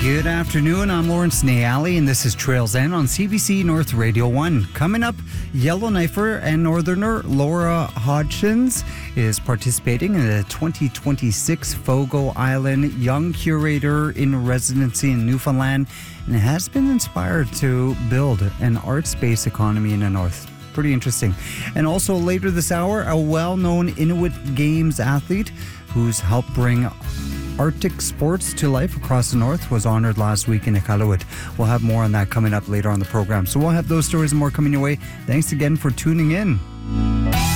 Good afternoon, I'm Lawrence Nayali, and this is Trails End on CBC North Radio 1. Coming up, Yellowknifer and Northerner Laura Hodgins is participating in the 2026 Fogo Island Young Curator in Residency in Newfoundland, and has been inspired to build an arts-based economy in the North. Pretty interesting. And also later this hour, a well-known Inuit Games athlete who's helped bring Arctic sports to life across the North was honored last week in Iqaluit. We'll have more on that coming up later on the program. So we'll have those stories and more coming your way. Thanks again for tuning in.